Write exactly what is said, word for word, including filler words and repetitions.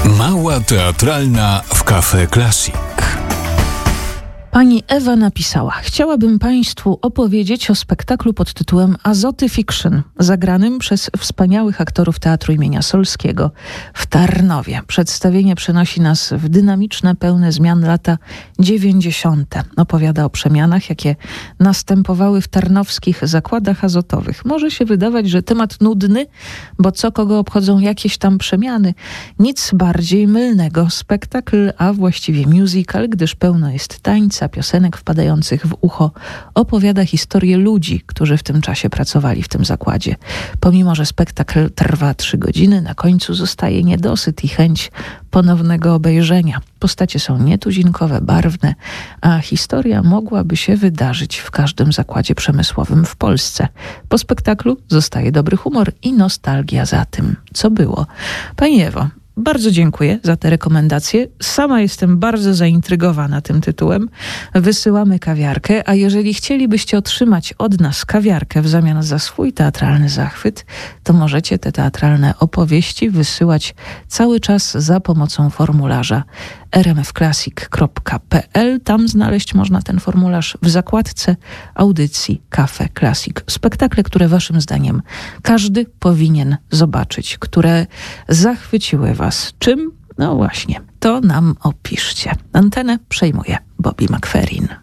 Mała teatralna w Cafe Classic. Pani Ewa napisała: chciałabym Państwu opowiedzieć o spektaklu pod tytułem Azoty Fiction, zagranym przez wspaniałych aktorów Teatru imienia Solskiego w Tarnowie. Przedstawienie przenosi nas w dynamiczne, pełne zmian lata dziewięćdziesiąte. Opowiada o przemianach, jakie następowały w tarnowskich zakładach azotowych. Może się wydawać, że temat nudny, bo co kogo obchodzą jakieś tam przemiany. Nic bardziej mylnego. Spektakl, a właściwie musical, gdyż pełno jest tańca, piosenek wpadających w ucho, opowiada historię ludzi, którzy w tym czasie pracowali w tym zakładzie. Pomimo że spektakl trwa trzy godziny, na końcu zostaje niedosyt i chęć ponownego obejrzenia. Postacie są nietuzinkowe, barwne, a historia mogłaby się wydarzyć w każdym zakładzie przemysłowym w Polsce. Po spektaklu zostaje dobry humor i nostalgia za tym, co było. Pani Ewo, bardzo dziękuję za te rekomendacje. Sama jestem bardzo zaintrygowana tym tytułem. Wysyłamy kawiarkę, a jeżeli chcielibyście otrzymać od nas kawiarkę w zamian za swój teatralny zachwyt, to możecie te teatralne opowieści wysyłać cały czas za pomocą formularza r m f classic kropka p l. Tam znaleźć można ten formularz w zakładce audycji Cafe Classic. Spektakle, które waszym zdaniem każdy powinien zobaczyć, które zachwyciły was. Czym? No właśnie, to nam opiszcie. Antenę przejmuje Bobby McFerrin.